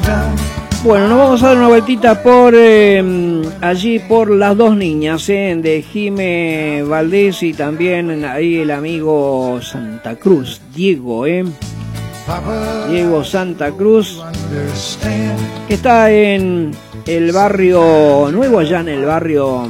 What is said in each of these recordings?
Bueno, nos vamos a dar una vueltita por allí por Las Dos Niñas, de Jime Valdés y también ahí el amigo Santa Cruz, Diego, Diego Santa Cruz, que está en el barrio nuevo, allá en el barrio,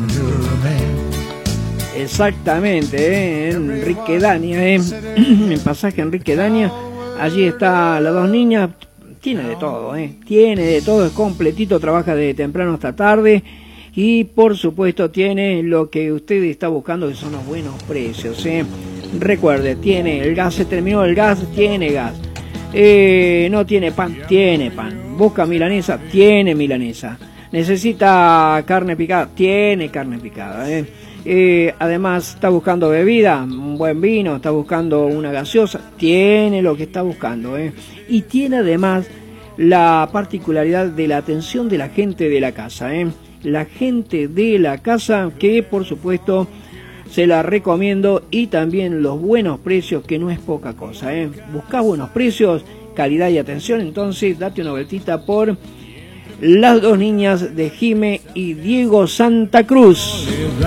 exactamente, en Enrique Dania, en pasaje Enrique Dania, allí está Las Dos Niñas. Tiene de todo, tiene de todo, es completito, trabaja de temprano hasta tarde y por supuesto tiene lo que usted está buscando, que son los buenos precios. Recuerde, tiene el gas, se terminó el gas, tiene gas. No tiene pan, tiene pan. Busca milanesa, tiene milanesa. Necesita carne picada, tiene carne picada. Además está buscando bebida, un buen vino, está buscando una gaseosa, tiene lo que está buscando, y tiene además la particularidad de la atención de la gente de la casa, la gente de la casa, que por supuesto se la recomiendo, y también los buenos precios, que no es poca cosa, buscás buenos precios, calidad y atención, entonces date una vueltita por Las Dos Niñas de Jime y Diego Santa Cruz.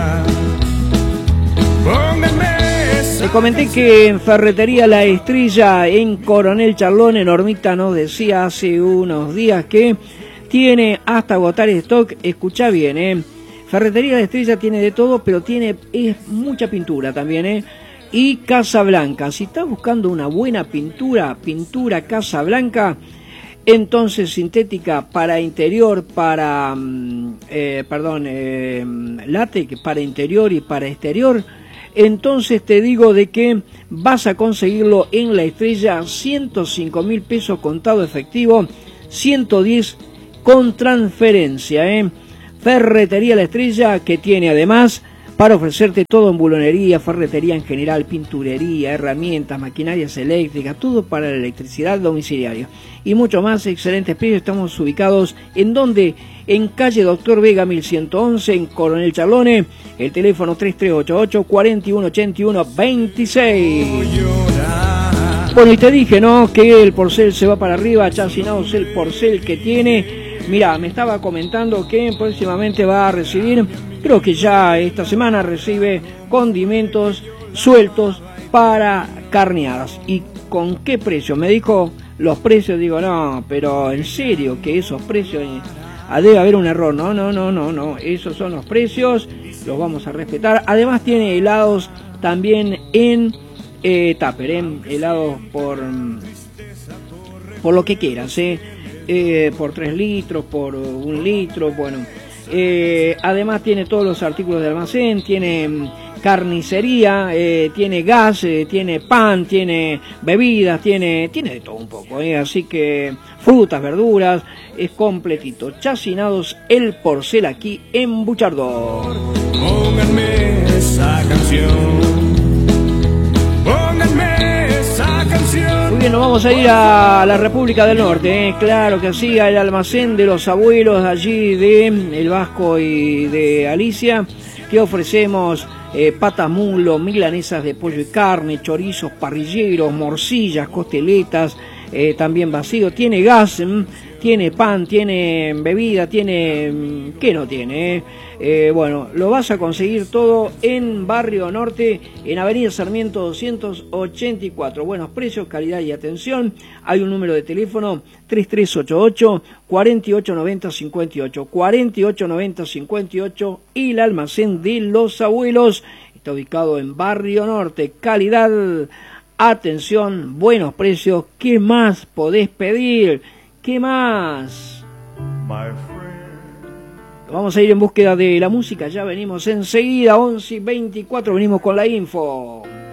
Te comenté que en Ferretería La Estrella, en Coronel Charlone, Normita nos decía hace unos días que tiene hasta agotar stock. Escuchá bien, Ferretería La Estrella tiene de todo, pero tiene mucha pintura también, y Casa Blanca. Si estás buscando una buena pintura Casa Blanca, entonces sintética para interior, para látex para interior y para exterior, entonces te digo de que vas a conseguirlo en La Estrella, 105.000 pesos contado efectivo, 110 con transferencia, Ferretería La Estrella, que tiene además para ofrecerte todo en bulonería, ferretería en general, pinturería, herramientas, maquinarias eléctricas, todo para la electricidad domiciliaria y mucho más. Excelentes precios. Estamos ubicados en donde, en calle Doctor Vega 1111, en Coronel Charlone. El teléfono 3388-4181-26. Bueno, y te dije, ¿no?, que el Porcel se va para arriba, chacinados el Porcel que tiene. Mirá, me estaba comentando que próximamente va a recibir, creo que ya esta semana recibe condimentos sueltos para carneadas. ¿Y con qué precio? Me dijo los precios, digo, no, pero en serio que esos precios, debe haber un error. No, esos son los precios, los vamos a respetar. Además tiene helados también en tupper, helados por lo que quieras, por 3 litros, por 1 litro, bueno. Además tiene todos los artículos de almacén, tiene carnicería, tiene gas, tiene pan, tiene bebidas, tiene de todo un poco, así que frutas, verduras, es completito. Chacinados el Porcel, aquí en Buchardó. Pónganme esa canción. Muy bien, nos vamos a ir a la República del Norte, claro que sí, al almacén de los abuelos allí de El Vasco y de Alicia, que ofrecemos patas mulo, milanesas de pollo y carne, chorizos, parrilleros, morcillas, costeletas, también vacío. Tiene gas, tiene pan, tiene bebida, tiene... ¿qué no tiene? Bueno, lo vas a conseguir todo en Barrio Norte, en Avenida Sarmiento 284. Buenos precios, calidad y atención. Hay un número de teléfono 3388 4890 58 4890 58, y el almacén de los abuelos está ubicado en Barrio Norte. Calidad, atención, buenos precios. ¿Qué más podés pedir? ¿Qué más? Vamos a ir en búsqueda de la música, ya venimos enseguida, 11:24, venimos con la info.